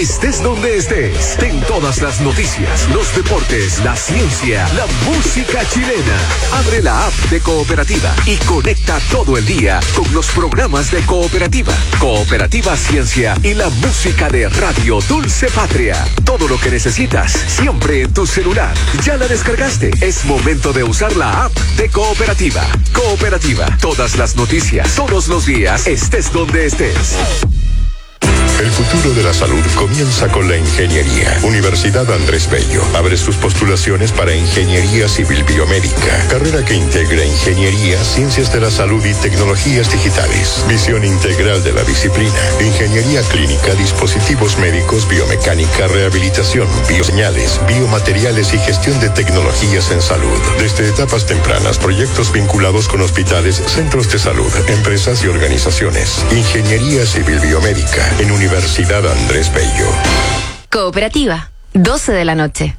estés donde estés. Ten todas las noticias, los deportes, la ciencia, la música chilena. Abre la app de Cooperativa y conecta todo el día con los programas de Cooperativa. Cooperativa Ciencia y la música de Radio Dulce Patria. Todo lo que necesitas, siempre en tu celular. ¿Ya la descargaste? Es momento de usar la app de Cooperativa. Cooperativa, todas las noticias, todos los días, estés donde estés. El futuro de la salud comienza con la ingeniería. Universidad Andrés Bello abre sus postulaciones para Ingeniería Civil Biomédica, carrera que integra ingeniería, ciencias de la salud y tecnologías digitales. Visión integral de la disciplina. Ingeniería clínica, dispositivos médicos, biomecánica, rehabilitación, bioseñales, biomateriales y gestión de tecnologías en salud. Desde etapas tempranas, proyectos vinculados con hospitales, centros de salud, empresas y organizaciones. Ingeniería Civil Biomédica en Universidad Andrés Bello. Cooperativa, 12 de la noche.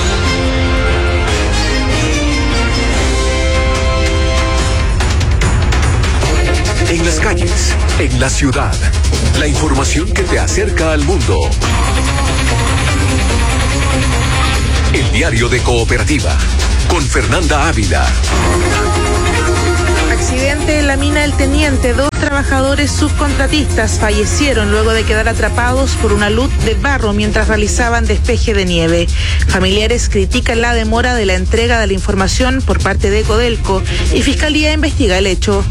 En las calles, en la ciudad, la información que te acerca al mundo. El diario de Cooperativa, con Fernanda Ávila. Accidente en la mina El Teniente. 2 trabajadores subcontratistas fallecieron luego de quedar atrapados por una luz de barro mientras realizaban despeje de nieve. Familiares critican la demora de la entrega de la información por parte de Codelco y Fiscalía investiga el hecho.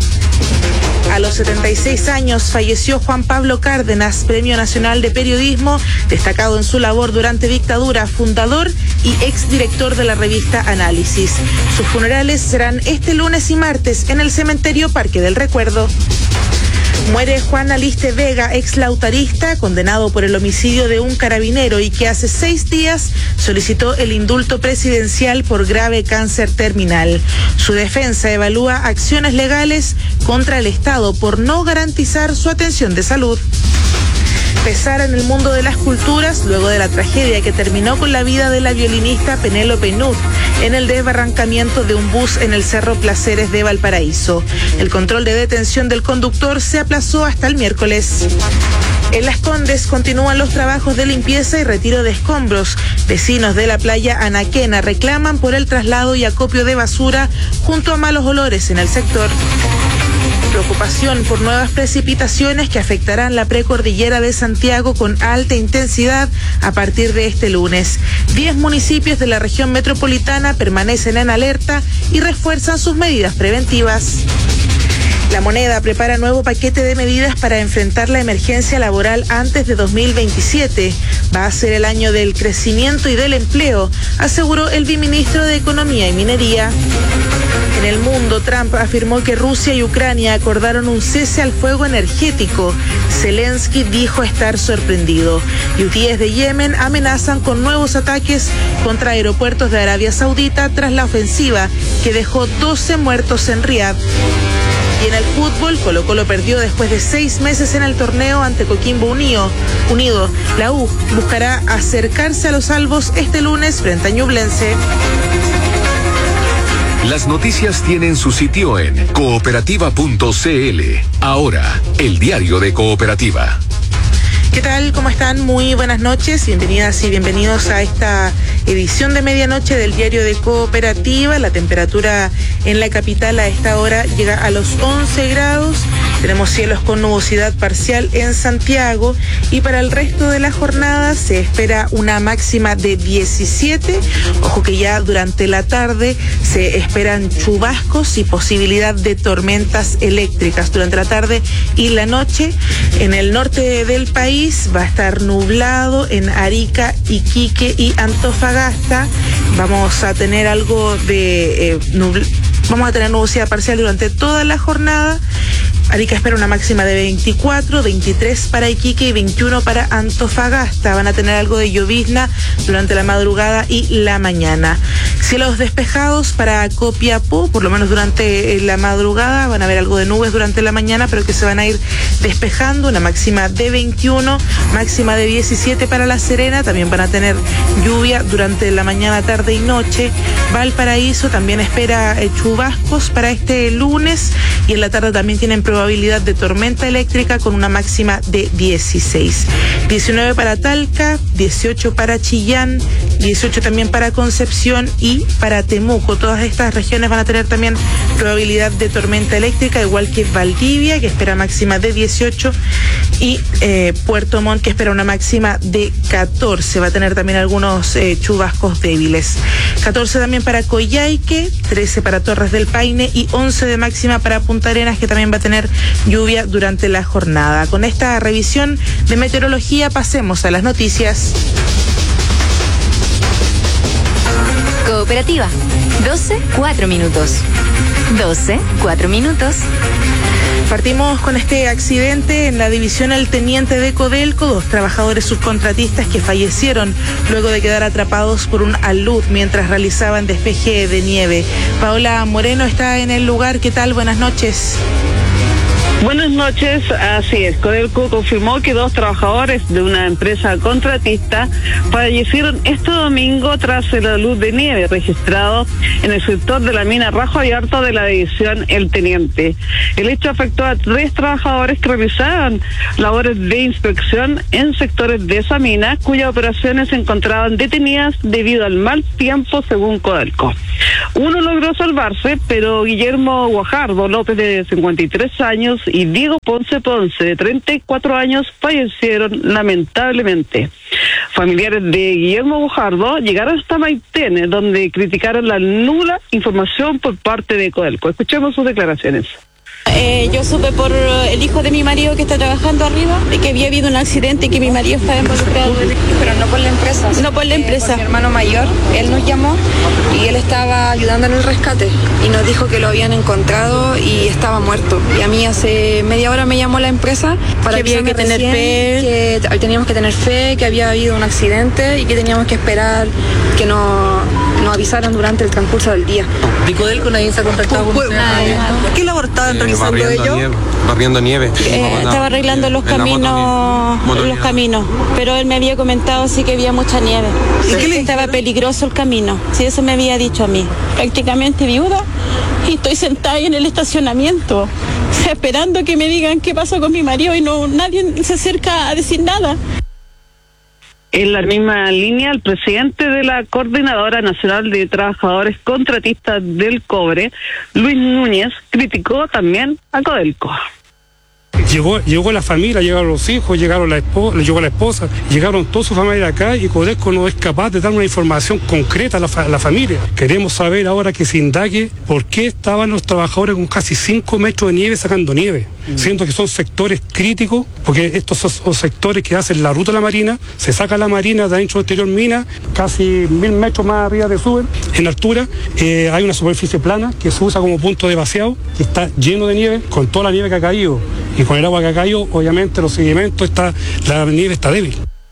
A los 76 años falleció Juan Pablo Cárdenas, Premio Nacional de Periodismo, destacado en su labor durante dictadura, fundador y exdirector de la revista Análisis. Sus funerales serán este lunes y martes en el cementerio Parque del Recuerdo. Muere Juan Aliste Vega, ex lautarista, condenado por el homicidio de un carabinero y que hace 6 días solicitó el indulto presidencial por grave cáncer terminal. Su defensa evalúa acciones legales contra el Estado por no garantizar su atención de salud. Pesar en el mundo de las culturas luego de la tragedia que terminó con la vida de la violinista Penélope Nut en el desbarrancamiento de un bus en el Cerro Placeres de Valparaíso. El control de detención del conductor se aplazó hasta el miércoles. En Las Condes continúan los trabajos de limpieza y retiro de escombros. Vecinos de la playa Anaquena reclaman por el traslado y acopio de basura junto a malos olores en el sector. Preocupación por nuevas precipitaciones que afectarán la precordillera de Santiago con alta intensidad a partir de este lunes. 10 municipios de la región metropolitana permanecen en alerta y refuerzan sus medidas preventivas. La Moneda prepara nuevo paquete de medidas para enfrentar la emergencia laboral antes de 2027. Va a ser el año del crecimiento y del empleo, aseguró el viceministro de Economía y Minería. En el mundo, Trump afirmó que Rusia y Ucrania acordaron un cese al fuego energético. Zelensky dijo estar sorprendido. Hutíes de Yemen amenazan con nuevos ataques contra aeropuertos de Arabia Saudita tras la ofensiva que dejó 12 muertos en Riad. Y en el fútbol, Colo-Colo perdió después de 6 meses en el torneo ante Coquimbo Unido. La U buscará acercarse a los salvos este lunes frente a Ñublense. Las noticias tienen su sitio en cooperativa.cl. Ahora, el diario de Cooperativa. ¿Qué tal? ¿Cómo están? Muy buenas noches, bienvenidas y bienvenidos a esta edición de medianoche del diario de Cooperativa. La temperatura en la capital a esta hora llega a los 11 grados. Tenemos cielos con nubosidad parcial en Santiago y para el resto de la jornada se espera una máxima de 17. Ojo que ya durante la tarde se esperan chubascos y posibilidad de tormentas eléctricas durante la tarde y la noche. En el norte del país va a estar nublado en Arica, Iquique y Antofagasta. Vamos a tener algo de vamos a tener nubosidad parcial durante toda la jornada. Arica espera una máxima de 24, 23 para Iquique y 21 para Antofagasta. Van a tener algo de llovizna durante la madrugada y la mañana. Cielos despejados para Copiapó, por lo menos durante la madrugada. Van a haber algo de nubes durante la mañana, pero que se van a ir despejando. Una máxima de 21, máxima de 17 para La Serena. También van a tener lluvia durante la mañana, tarde y noche. Valparaíso también espera chubascos para este lunes y en la tarde también tienen probabilidad probabilidad de tormenta eléctrica con una máxima de 16. 19 para Talca, 18 para Chillán, 18 también para Concepción y para Temuco. Todas estas regiones van a tener también probabilidad de tormenta eléctrica, igual que Valdivia, que espera máxima de 18, y Puerto Montt, que espera una máxima de 14. Va a tener también algunos chubascos débiles. 14 también para Coyhaique, 13 para Torres del Paine y 11 de máxima para Punta Arenas, que también va a tener lluvia durante la jornada. Con esta revisión de meteorología pasemos a las noticias. Cooperativa. 12, 4 minutos. 12, 4 minutos. Partimos con este accidente en la división El Teniente de Codelco, 2 trabajadores subcontratistas que fallecieron luego de quedar atrapados por un alud mientras realizaban despeje de nieve. Paola Moreno está en el lugar. ¿Qué tal? Buenas noches. Buenas noches, así es. Codelco confirmó que 2 trabajadores de una empresa contratista fallecieron este domingo tras el alud de nieve registrado en el sector de la mina Rajo Abierto de la división El Teniente. El hecho afectó a 3 trabajadores que realizaban labores de inspección en sectores de esa mina, cuyas operaciones se encontraban detenidas debido al mal tiempo, según Codelco. Uno logró salvarse, pero Guillermo Guajardo López, de 53 años, y Diego Ponce, de 34 años, fallecieron lamentablemente. Familiares de Guillermo Guajardo llegaron hasta Maitene, donde criticaron la nula información por parte de Codelco. Escuchemos sus declaraciones. Yo supe por el hijo de mi marido que está trabajando arriba de que había habido un accidente y que mi marido estaba involucrado. Pero no por la empresa. No por la empresa. Por mi hermano mayor, él nos llamó y él estaba ayudando en el rescate y nos dijo que lo habían encontrado y estaba muerto. Y a mí hace media hora me llamó la empresa para que había que tener fe, que teníamos que tener fe, que había habido un accidente y que teníamos que esperar que nos avisaran durante el transcurso del día. ¿Y Codelco nadie se ha contactado con usted? ¿Qué labor estaban realizando ellos? Barriendo nieve. Estaba arreglando los caminos, pero él me había comentado sí que había mucha nieve. ¿Y que estaba peligroso el camino? Sí, eso me había dicho a mí. Prácticamente viuda y estoy sentada ahí en el estacionamiento, esperando que me digan qué pasó con mi marido y nadie se acerca a decir nada. En la misma línea, el presidente de la Coordinadora Nacional de Trabajadores Contratistas del Cobre, Luis Núñez, criticó también a Codelco. Llegó la familia, llegaron los hijos, llegó la esposa, llegaron toda su familia acá y Codelco no es capaz de dar una información concreta a la familia. Queremos saber ahora que se indague por qué estaban los trabajadores con casi 5 metros de nieve sacando nieve, siendo que son sectores críticos, porque estos son sectores que hacen la ruta de la marina, se saca la marina de adentro del exterior mina, casi 1000 metros más arriba de suben, en altura, hay una superficie plana que se usa como punto de vaciado, que está lleno de nieve, con toda la nieve que ha caído. Y con el agua que ha caído, obviamente los sedimentos, la nieve está débil.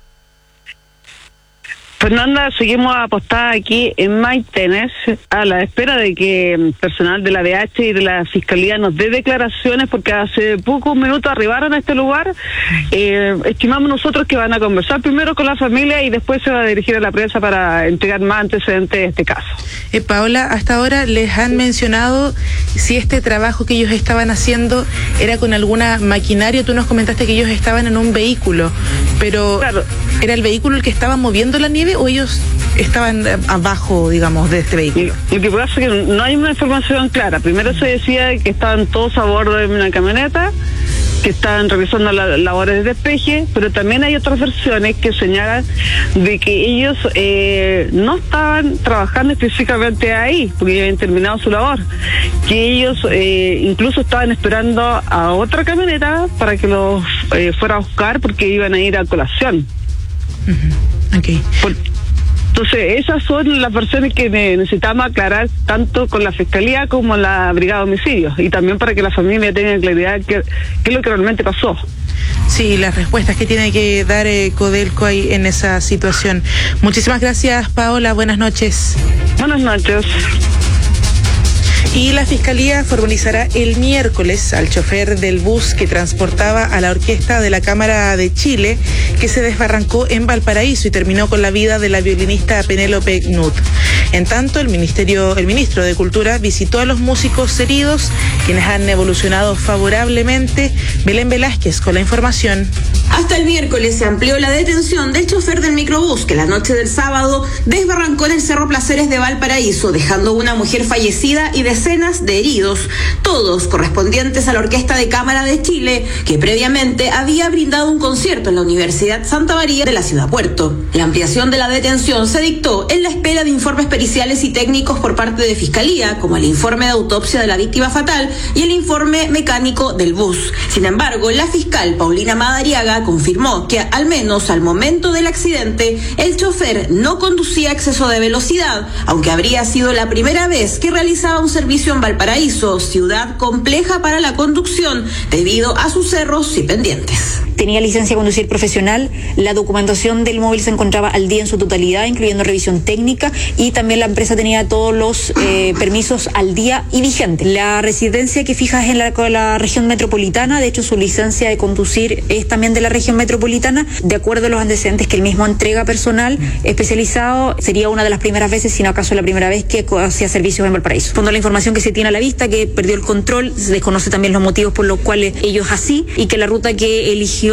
Fernanda, seguimos apostada aquí en Maitenes a la espera de que personal de la DH y de la Fiscalía nos dé declaraciones, porque hace pocos minutos arribaron a este lugar. Estimamos nosotros que van a conversar primero con la familia y después se va a dirigir a la prensa para entregar más antecedentes de este caso. Paola, hasta ahora les han mencionado si este trabajo que ellos estaban haciendo era con alguna maquinaria. Tú nos comentaste que ellos estaban en un vehículo, pero claro, ¿era el vehículo el que estaba moviendo la nieve o ellos estaban abajo, digamos, de este vehículo? Lo que pasa es que no hay una información clara. Primero se decía que estaban todos a bordo de una camioneta, que estaban realizando las labores de despeje, pero también hay otras versiones que señalan de que ellos no estaban trabajando específicamente ahí, porque ya habían terminado su labor, que ellos incluso estaban esperando a otra camioneta para que los fuera a buscar, porque iban a ir a colación. Uh-huh. Okay. Entonces, esas son las versiones que necesitamos aclarar tanto con la Fiscalía como la Brigada de Homicidios, y también para que la familia tenga claridad qué es lo que realmente pasó. Sí, las respuestas que tiene que dar Codelco ahí en esa situación. Muchísimas gracias, Paola. Buenas noches. Buenas noches. Y la Fiscalía formalizará el miércoles al chofer del bus que transportaba a la orquesta de la Cámara de Chile, que se desbarrancó en Valparaíso y terminó con la vida de la violinista Penélope Knut. En tanto, el ministro de Cultura visitó a los músicos heridos, quienes han evolucionado favorablemente. Belén Velázquez con la información. Hasta el miércoles se amplió la detención del chofer del microbús que la noche del sábado desbarrancó en el Cerro Placeres de Valparaíso, dejando una mujer fallecida y decenas de heridos, todos correspondientes a la Orquesta de Cámara de Chile, que previamente había brindado un concierto en la Universidad Santa María de la Ciudad Puerto. La ampliación de la detención se dictó en la espera de informes periciales y técnicos por parte de Fiscalía, como el informe de autopsia de la víctima fatal y el informe mecánico del bus. Sin embargo, la fiscal Paulina Madariaga confirmó que al menos al momento del accidente el chofer no conducía a exceso de velocidad, aunque habría sido la primera vez que realizaba un servicio en Valparaíso, ciudad compleja para la conducción debido a sus cerros y pendientes. Tenía licencia de conducir profesional, la documentación del móvil se encontraba al día en su totalidad, incluyendo revisión técnica, y también la empresa tenía todos los permisos al día y vigentes. La residencia que fija es en la región metropolitana, de hecho su licencia de conducir es también de la región metropolitana, de acuerdo a los antecedentes que él mismo entrega personal especializado, sería una de las primeras veces, si no acaso la primera vez que hacía servicios en Valparaíso. Fondo la información que se tiene a la vista, que perdió el control, se desconoce también los motivos por los cuales ellos así, y que la ruta que eligió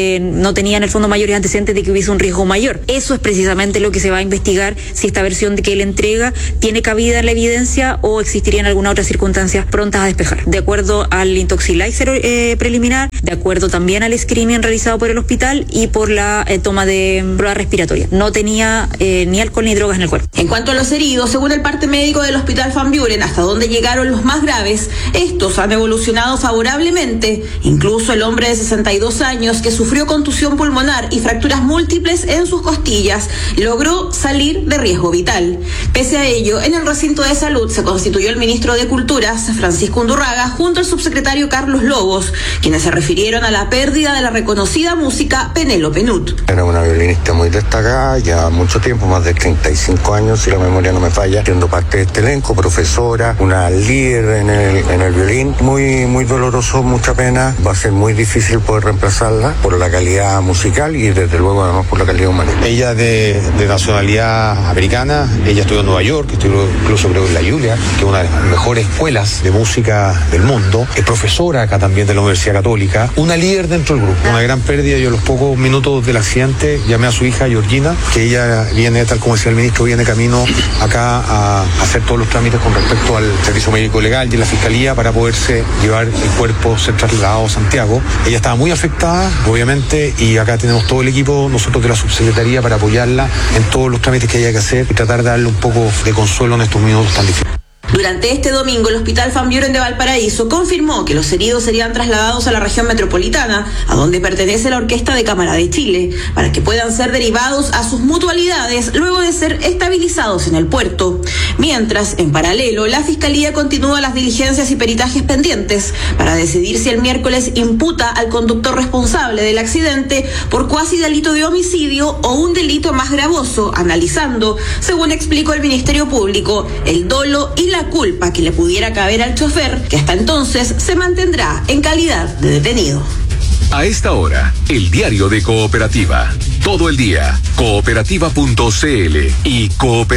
no tenía en el fondo mayores antecedentes de que hubiese un riesgo mayor. Eso es precisamente lo que se va a investigar, si esta versión de que él entrega tiene cabida en la evidencia o existirían alguna otra circunstancias prontas a despejar. De acuerdo al intoxiláiser preliminar, de acuerdo también al screening realizado por el hospital y por la toma de prueba respiratoria. No tenía ni alcohol ni drogas en el cuerpo. En cuanto a los heridos, según el parte médico del Hospital Van Buren, hasta donde llegaron los más graves, estos han evolucionado favorablemente. Incluso el hombre de 62 años que sufrió contusión pulmonar y fracturas múltiples en sus costillas logró salir de riesgo vital. Pese a ello, en el recinto de salud se constituyó el ministro de Culturas, Francisco Undurraga, junto al subsecretario Carlos Lobos, quienes se refirieron a la pérdida de la reconocida música Penélope Knut. Era una violinista muy destacada, ya mucho tiempo, más de 35 años, si la memoria no me falla, siendo parte de este elenco, profesora, una líder en el violín. Muy doloroso, mucha pena. Va a ser muy difícil poder reemplazarla por la calidad musical y desde luego además por la calidad humana. Ella de nacionalidad americana, ella estudió en Nueva York, estudió incluso creo en la Juilliard, que es una de las mejores escuelas de música del mundo, es profesora acá también de la Universidad Católica, una líder dentro del grupo, una gran pérdida. Yo a los pocos minutos del accidente llamé a su hija Georgina, que ella viene, tal como decía el ministro, viene camino acá a hacer todos los trámites con respecto al servicio médico legal y la fiscalía para poderse llevar el cuerpo, ser trasladado a Santiago. Ella estaba muy afectada, obviamente, y acá tenemos todo el equipo, nosotros de la subsecretaría, para apoyarla en todos los trámites que haya que hacer y tratar de darle un poco de consuelo en estos minutos tan difíciles. Durante este domingo, el Hospital Van Buren de Valparaíso confirmó que los heridos serían trasladados a la región metropolitana, a donde pertenece la Orquesta de Cámara de Chile, para que puedan ser derivados a sus mutualidades luego de ser estabilizados en el puerto. Mientras, en paralelo, la Fiscalía continúa las diligencias y peritajes pendientes para decidir si el miércoles imputa al conductor responsable del accidente por cuasi delito de homicidio o un delito más gravoso, analizando, según explicó el Ministerio Público, el dolo y la culpa que le pudiera caber al chofer, que hasta entonces se mantendrá en calidad de detenido. A esta hora, el diario de Cooperativa. Todo el día, cooperativa.cl y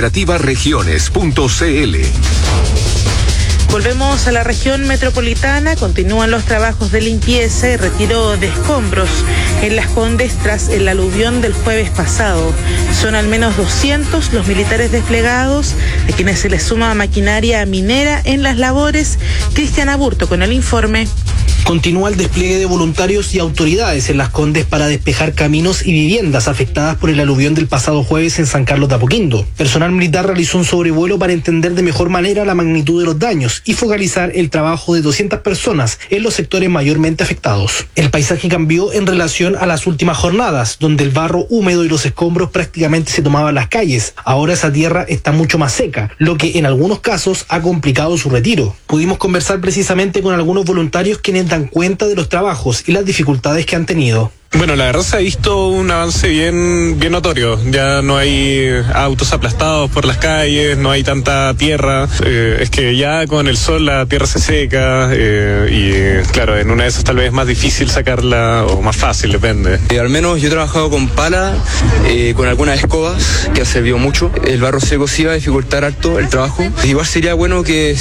cooperativaregiones.cl. Volvemos a la región metropolitana. Continúan los trabajos de limpieza y retiro de escombros en Las Condes tras el aluvión del jueves pasado. Son al menos 200 los militares desplegados, a quienes se les suma maquinaria minera en las labores. Cristian Aburto con el informe. Continúa el despliegue de voluntarios y autoridades en Las Condes para despejar caminos y viviendas afectadas por el aluvión del pasado jueves en San Carlos de Apoquindo. Personal militar realizó un sobrevuelo para entender de mejor manera la magnitud de los daños y focalizar el trabajo de 200 personas en los sectores mayormente afectados. El paisaje cambió en relación a las últimas jornadas, donde el barro húmedo y los escombros prácticamente se tomaban las calles. Ahora esa tierra está mucho más seca, lo que en algunos casos ha complicado su retiro. Pudimos conversar precisamente con algunos voluntarios quienes dan cuenta de los trabajos y las dificultades que han tenido. Bueno, la verdad se ha visto un avance bien notorio. Ya no hay autos aplastados por las calles, no hay tanta tierra. Es que ya con el sol la tierra se seca y claro, en una de esas tal vez es más difícil sacarla o más fácil, depende. Al menos yo he trabajado con pala, con algunas escobas, que ha servido mucho. El barro seco sí va a dificultar harto el trabajo. Igual sería bueno que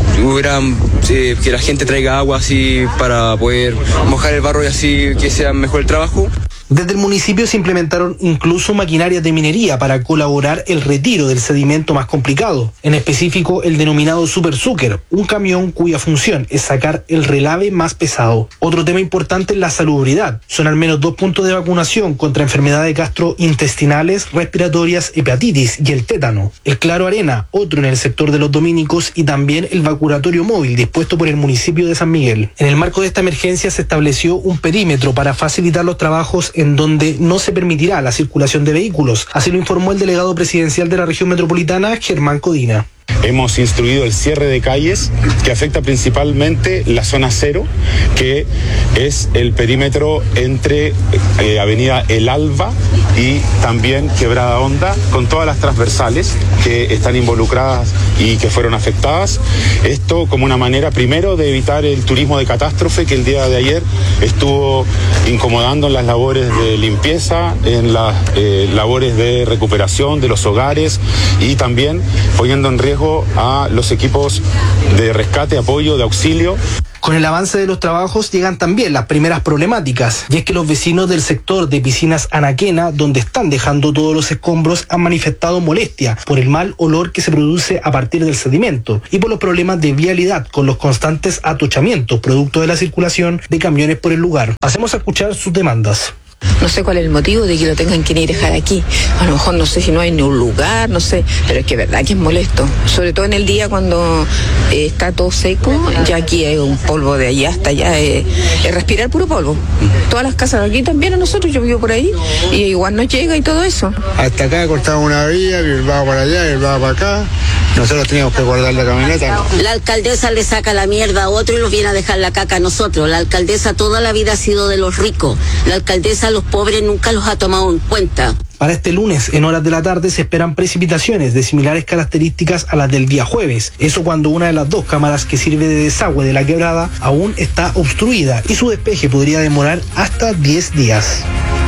que la gente traiga agua así para poder mojar el barro y así que sea mejor el trabajo. Desde el municipio se implementaron incluso maquinarias de minería para colaborar el retiro del sedimento más complicado, en específico el denominado Super Zucker, un camión cuya función es sacar el relave más pesado. Otro tema importante es la salubridad. Son al menos 2 puntos de vacunación contra enfermedades gastrointestinales, respiratorias, hepatitis y el tétano. El Claro Arena, otro en el sector de los dominicos, y también el vacunatorio móvil dispuesto por el municipio de San Miguel. En el marco de esta emergencia se estableció un perímetro para facilitar los trabajos en donde no se permitirá la circulación de vehículos. Así lo informó el delegado presidencial de la región metropolitana, Germán Codina. Hemos instruido el cierre de calles que afecta principalmente la zona 0, que es el perímetro entre Avenida El Alba y también Quebrada Honda, con todas las transversales que están involucradas y que fueron afectadas. Esto como una manera primero de evitar el turismo de catástrofe que el día de ayer estuvo incomodando en las labores de limpieza, en las labores de recuperación de los hogares y también poniendo en riesgo a los equipos de rescate, apoyo, de auxilio. Con el avance de los trabajos llegan también las primeras problemáticas, y es que los vecinos del sector de Piscinas Anaquena, donde están dejando todos los escombros, han manifestado molestia por el mal olor que se produce a partir del sedimento y por los problemas de vialidad con los constantes atochamientos producto de la circulación de camiones por el lugar. Hacemos escuchar sus demandas. No sé cuál es el motivo de que lo tengan que ir a dejar aquí. A lo mejor no sé si no hay ni un lugar, no sé, pero es que verdad que es molesto. Sobre todo en el día cuando está todo seco, ya aquí hay un polvo de allá hasta allá, es respirar puro polvo. Todas las casas de aquí también a nosotros, yo vivo por ahí, y igual nos llega y todo eso. Hasta acá cortamos una vía, y va para allá, y va para acá. Nosotros teníamos que guardar la camioneta. La alcaldesa le saca la mierda a otro y nos viene a dejar la caca a nosotros. La alcaldesa toda la vida ha sido de los ricos. La alcaldesa a los pobres nunca los ha tomado en cuenta. Para este lunes, en horas de la tarde, se esperan precipitaciones de similares características a las del día jueves. Eso cuando una de las 2 cámaras que sirve de desagüe de la quebrada aún está obstruida y su despeje podría demorar hasta 10 días.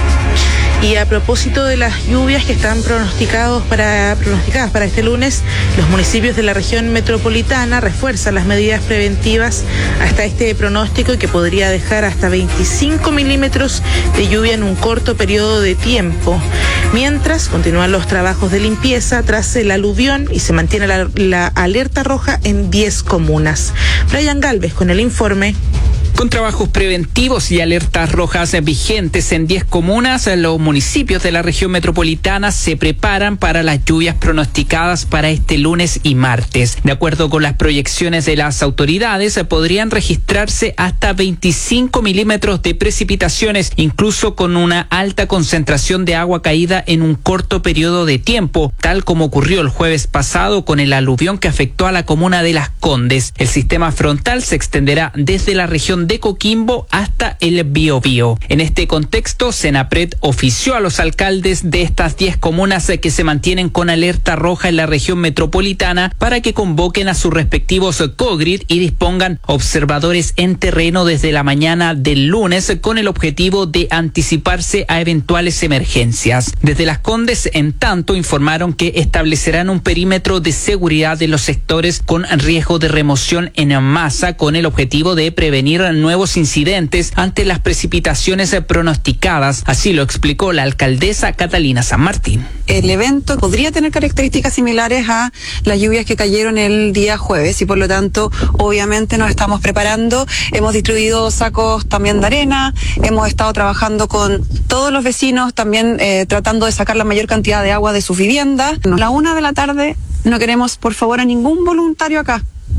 Y a propósito de las lluvias que están pronosticadas para este lunes, los municipios de la región metropolitana refuerzan las medidas preventivas hasta este pronóstico, y que podría dejar hasta 25 milímetros de lluvia en un corto periodo de tiempo. Mientras continúan los trabajos de limpieza tras el aluvión y se mantiene la alerta roja en 10 comunas. Brian Galvez con el informe. Con trabajos preventivos y alertas rojas vigentes en 10 comunas, los municipios de la región metropolitana se preparan para las lluvias pronosticadas para este lunes y martes. De acuerdo con las proyecciones de las autoridades, podrían registrarse hasta 25 milímetros de precipitaciones, incluso con una alta concentración de agua caída en un corto periodo de tiempo, tal como ocurrió el jueves pasado con el aluvión que afectó a la comuna de Las Condes. El sistema frontal se extenderá desde la región de Coquimbo hasta el Biobío. En este contexto, Senapred ofició a los alcaldes de estas 10 comunas que se mantienen con alerta roja en la región metropolitana para que convoquen a sus respectivos COGRID y dispongan observadores en terreno desde la mañana del lunes con el objetivo de anticiparse a eventuales emergencias. Desde Las Condes, en tanto, informaron que establecerán un perímetro de seguridad de los sectores con riesgo de remoción en masa con el objetivo de prevenir nuevos incidentes ante las precipitaciones pronosticadas. Así lo explicó la alcaldesa Catalina San Martín. El evento podría tener características similares a las lluvias que cayeron el día jueves y por lo tanto obviamente nos estamos preparando. Hemos distribuido sacos también de arena, hemos estado trabajando con todos los vecinos también tratando de sacar la mayor cantidad de agua de sus viviendas. A la 1 de la tarde no queremos por favor a ningún voluntario acá.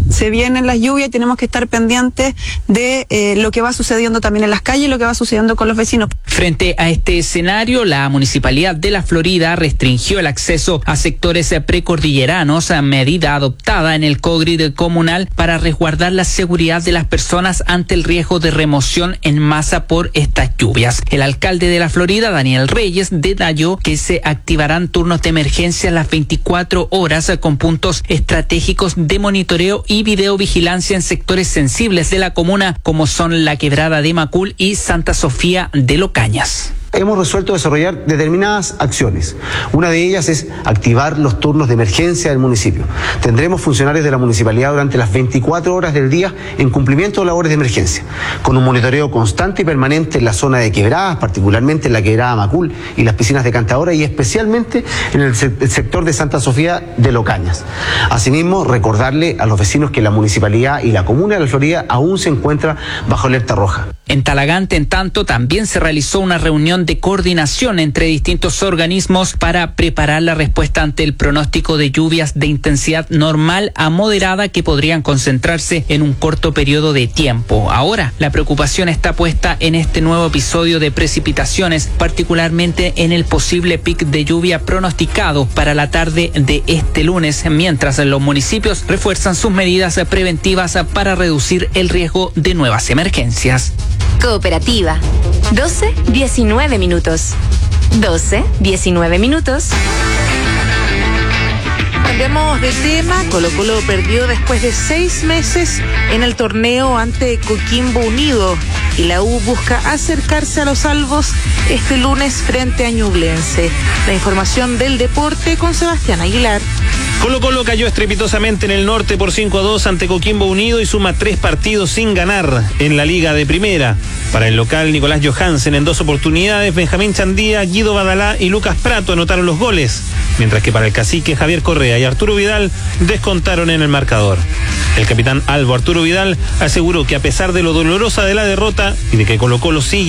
se vienen las lluvias y tenemos que estar pendientes de lo que va sucediendo también en las calles y lo que va sucediendo con los vecinos. Frente a este escenario, la Municipalidad de La Florida restringió el acceso a sectores precordilleranos, medida adoptada en el COGRID comunal para resguardar la seguridad de las personas ante el riesgo de remoción en masa por estas lluvias. El alcalde de La Florida, Daniel Reyes, detalló que se activarán turnos de emergencia a las 24 horas con puntos estratégicos de monitoreo y videovigilancia en sectores sensibles de la comuna, como son la Quebrada de Macul y Santa Sofía de Locañas. Hemos resuelto desarrollar determinadas acciones. Una de ellas es activar los turnos de emergencia del municipio. Tendremos funcionarios de la municipalidad durante las 24 horas del día en cumplimiento de labores de emergencia, con un monitoreo constante y permanente en la zona de quebradas, particularmente en la quebrada Macul y las piscinas de Cantadora, y especialmente en el sector de Santa Sofía de Locañas. Asimismo, recordarle a los vecinos que la municipalidad y la comuna de La Florida aún se encuentran bajo alerta roja. En Talagante, en tanto, también se realizó una reunión de coordinación entre distintos organismos para preparar la respuesta ante el pronóstico de lluvias de intensidad normal a moderada que podrían concentrarse en un corto periodo de tiempo. Ahora, la preocupación está puesta en este nuevo episodio de precipitaciones, particularmente en el posible pic de lluvia pronosticado para la tarde de este lunes, mientras los municipios refuerzan sus medidas preventivas para reducir el riesgo de nuevas emergencias. Cooperativa. 12:19 minutos. 12:19 minutos. Cambiamos de tema. Colo-Colo perdió después de 6 meses en el torneo ante Coquimbo Unido y la U busca acercarse a los salvos este lunes frente a Ñublense. La información del deporte con Sebastián Aguilar. Colo-Colo cayó estrepitosamente en el norte por 5-2 ante Coquimbo Unido y suma 3 partidos sin ganar en la Liga de Primera. Para el local, Nicolás Johansen en 2 oportunidades, Benjamín Chandía, Guido Badalá y Lucas Prato anotaron los goles, mientras que para el cacique Javier Correa y Arturo Vidal descontaron en el marcador. El capitán Albo Arturo Vidal aseguró que a pesar de lo dolorosa de la derrota y de que Colo-Colo sigue